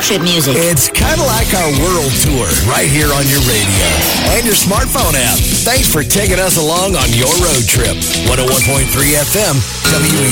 trip music. It's kind of like our world tour right here on your radio and your smartphone app. Thanks for taking us along on your road trip. 101.3 FM,